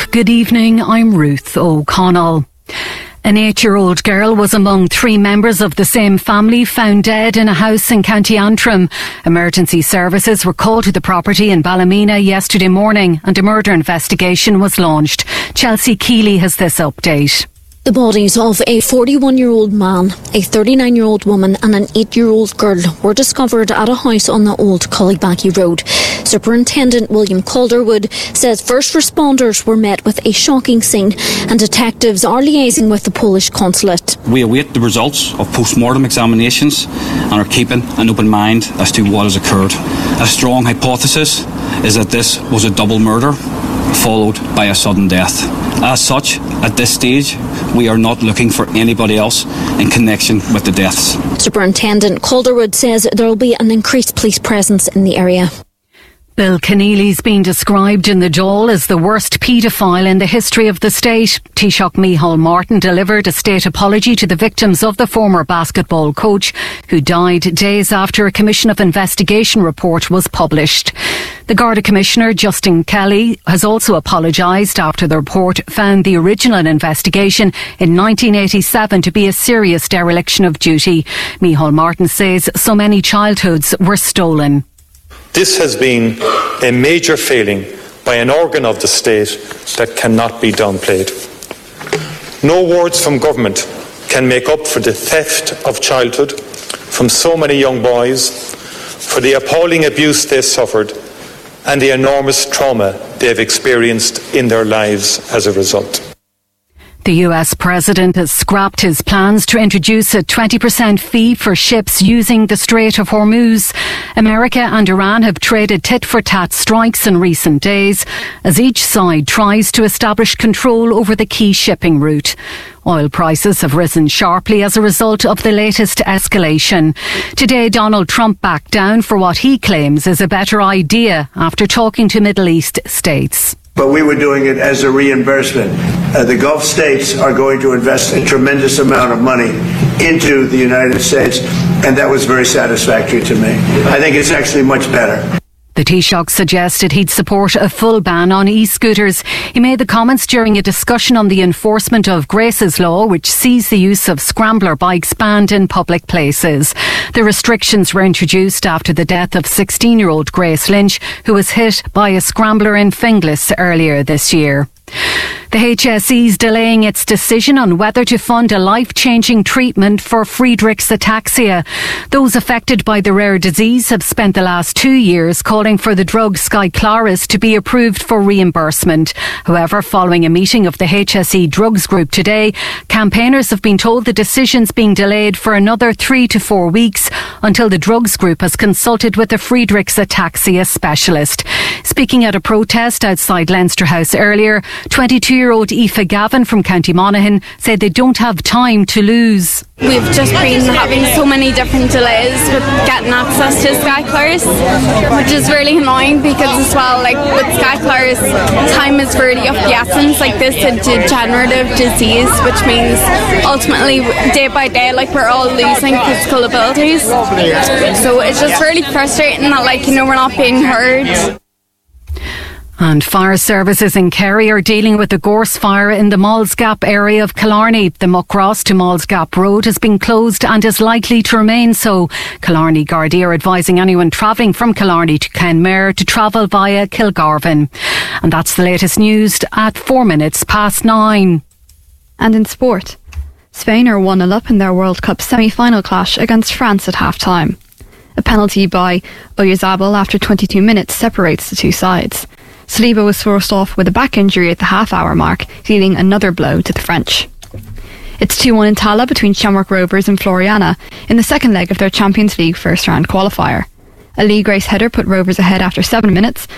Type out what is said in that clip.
Good evening, I'm Ruth O'Connell. An 8-year-old girl was among 3 members of the same family found dead in a house in County Antrim. Emergency services were called to the property in Ballymena yesterday morning and a murder investigation was launched. Chelsea Keeley has this update. The bodies of a 41-year-old man, a 39-year-old woman and an 8-year-old girl were discovered at a house on the old Cullybackey Road. Superintendent William Calderwood says first responders were met with a shocking scene and detectives are liaising with the Polish consulate. We await the results of post-mortem examinations and are keeping an open mind as to what has occurred. A strong hypothesis is that this was a double murder followed by a sudden death. As such, at this stage, we are not looking for anybody else in connection with the deaths. Superintendent Calderwood says there will be an increased police presence in the area. Bill Keneally's been described in the Dáil as the worst paedophile in the history of the state. Taoiseach Micheál Martin delivered a state apology to the victims of the former basketball coach, who died days after a Commission of Investigation report was published. The Garda Commissioner, Justin Kelly, has also apologised after the report found the original investigation in 1987 to be a serious dereliction of duty. Micheál Martin says so many childhoods were stolen. This has been a major failing by an organ of the state that cannot be downplayed. No words from government can make up for the theft of childhood from so many young boys, for the appalling abuse they suffered and the enormous trauma they have experienced in their lives as a result. The US President has scrapped his plans to introduce a 20% fee for ships using the Strait of Hormuz. America and Iran have traded tit-for-tat strikes in recent days as each side tries to establish control over the key shipping route. Oil prices have risen sharply as a result of the latest escalation. Today, Donald Trump backed down for what he claims is a better idea after talking to Middle East states. But we were doing it as a reimbursement. The Gulf states are going to invest a tremendous amount of money into the United States, and that was very satisfactory to me. I think it's actually much better. The Taoiseach suggested he'd support a full ban on e-scooters. He made the comments during a discussion on the enforcement of Grace's Law, which sees the use of scrambler bikes banned in public places. The restrictions were introduced after the death of 16-year-old Grace Lynch, who was hit by a scrambler in Finglas earlier this year. The HSE's delaying its decision on whether to fund a life-changing treatment for Friedreich's ataxia. Those affected by the rare disease have spent the last 2 years calling for the drug Skyclarys to be approved for reimbursement. However, following a meeting of the HSE Drugs Group today, campaigners have been told the decision's being delayed for another 3 to 4 weeks until the Drugs Group has consulted with a Friedreich's ataxia specialist. Speaking at a protest outside Leinster House earlier, 22-year-old Aoife Gavin from County Monaghan said they don't have time to lose. We've just been having so many different delays with getting access to Skyclarys, which is really annoying because as well, like with Skyclarys, time is really of the essence. Like this is a degenerative disease, which means ultimately day by day, like we're all losing physical abilities. So it's just really frustrating that we're not being heard. And fire services in Kerry are dealing with a gorse fire in the Malls Gap area of Killarney. The Muckross to Malls Gap Road has been closed and is likely to remain so. Killarney Gardaí are advising anyone travelling from Killarney to Kenmare to travel via Kilgarvan. And that's the latest news at 9:04. And in sport, Spain are 1-0 up in their World Cup semi-final clash against France at half-time. A penalty by Oyarzabal after 22 minutes separates the two sides. Saliba was forced off with a back injury at the half-hour mark, dealing another blow to the French. It's 2-1 in Tala between Shamrock Rovers and Floriana in the second leg of their Champions League first-round qualifier. A league race header put Rovers ahead after 7 minutes,